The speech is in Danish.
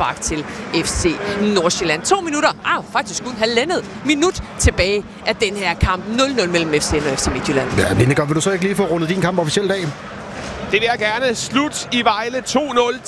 straffespark til FC Nordsjælland. 2 minutter, faktisk kun halvandet minut tilbage af den her kamp. 0-0 mellem FC og FC Midtjylland. Ja, Lindegaard, vil du så ikke lige få rundet din kamp officielt af? Det vil jeg gerne. Slut i Vejle 2-0